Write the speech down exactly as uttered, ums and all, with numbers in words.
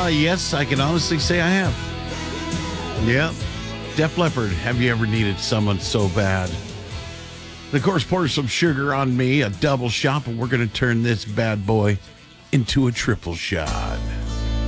Uh, yes, I can honestly say I have. Yeah. Def Leppard, have you ever needed someone so bad? And of course, pour some sugar on me, a double shot, but we're going to turn this bad boy into a triple shot.